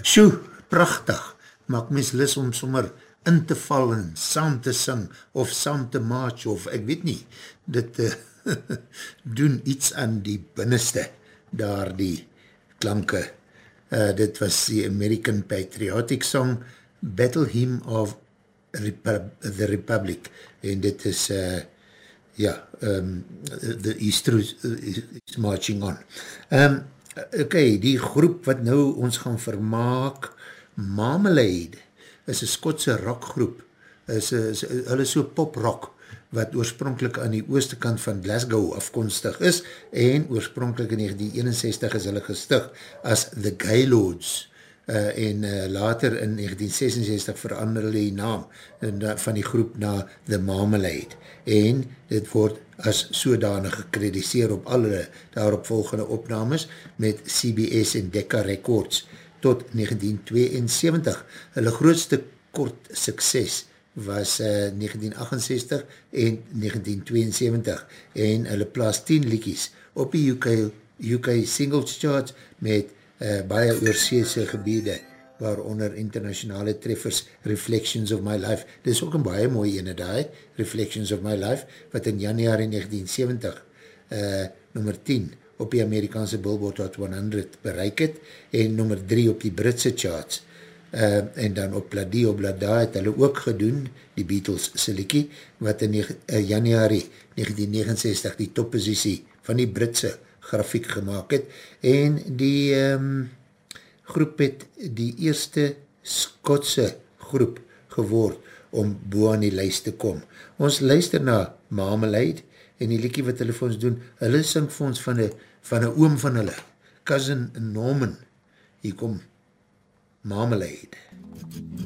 Sjoe, prachtig, maak mens lus om sommer in te val en saam te sing, of saam te march, of ek weet nie, dit doen iets aan die binneste, daar die klanke. Dit was die American Patriotic Song, Battle Hymn of the Republic, en dit is, the Easter is marching on. Die groep wat nou ons gaan vermaak, Marmalade, is een Skotse rockgroep, hulle is so pop-rock, wat oorspronkelijk aan die ooste kant van Glasgow afkomstig is, en oorspronkelijk in 1961 is hulle gestig as The Gaylords, en later in 1966 verander hulle die naam van die groep na The Marmalade, en dit word as sodanig gekrediseer op alle daaropvolgende opnames met CBS en Decca Records tot 1972. Hulle grootste kort sukses was 1968 en 1972 en hulle plaas 10 liedjies op die UK Singles Charts met baie oorseese gebiede, waaronder internationale treffers Reflections of My Life. Dit is ook een baie mooie ene daai, Reflections of My Life, wat in januari 1970 nummer 10 op die Amerikaanse Billboard Hot 100 bereik het, en nummer 3 op die Britse charts. En dan op Bladie op Blada het hulle ook gedoen, die Beatles se liedjie, wat in januari 1969 die topposisie van die Britse grafiek gemaakt het, en die groep het die eerste Skotse groep geword om bo aan die lijst te kom. Ons luister na Marmalade, en die liedjie wat hulle vir ons doen, hulle sing vir ons van een oom van hulle, Cousin Norman. Hier kom Marmalade.